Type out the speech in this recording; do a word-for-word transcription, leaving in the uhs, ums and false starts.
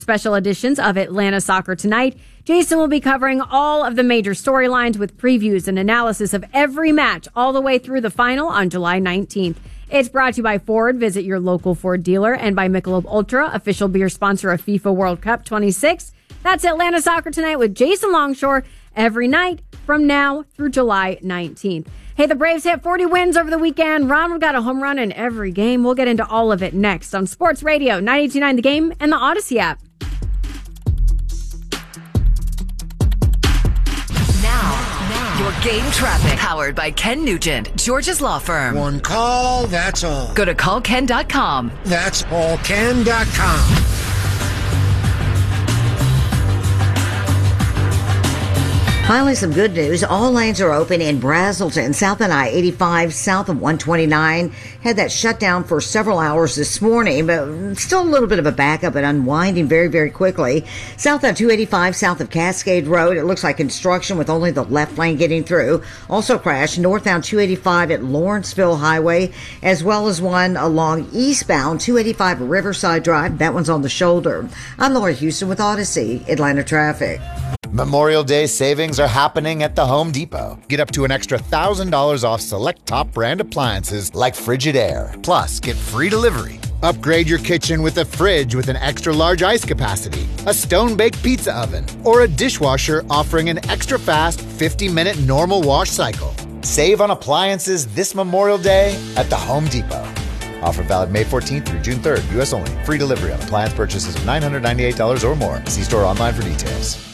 Special editions of Atlanta Soccer Tonight. Jason will be covering all of the major storylines with previews and analysis of every match all the way through the final on July nineteenth. It's brought to you by Ford. Visit your local Ford dealer, and by Michelob Ultra, official beer sponsor of FIFA World Cup twenty-six. That's Atlanta Soccer Tonight with Jason Longshore every night from now through July nineteenth. Hey, the Braves hit forty wins over the weekend. Ronald got a home run in every game. We'll get into all of it next on Sports Radio ninety-two point nine The Game and the Odyssey app. Your game traffic, powered by Ken Nugent, George's Law Firm. One call, that's all. Go to call ken dot com. That's all ken dot com. Finally, some good news. All lanes are open in Brazelton, south of I eighty-five, south of one twenty-nine. Had that shut down for several hours this morning, but still a little bit of a backup and unwinding very, very quickly. South of two eighty-five, south of Cascade Road, it looks like construction with only the left lane getting through. Also crashed northbound two eighty-five at Lawrenceville Highway, as well as one along eastbound two eighty-five Riverside Drive. That one's on the shoulder. I'm Laura Houston with Odyssey, Atlanta Traffic. Memorial Day savings are happening at the Home Depot. Get up to an extra one thousand dollars off select top brand appliances like Frigidaire. Plus, get free delivery. Upgrade your kitchen with a fridge with an extra large ice capacity, a stone-baked pizza oven, or a dishwasher offering an extra fast fifty minute normal wash cycle. Save on appliances this Memorial Day at the Home Depot. Offer valid May fourteenth through June third. U S only. Free delivery on appliance purchases of nine hundred ninety-eight dollars or more. See store online for details.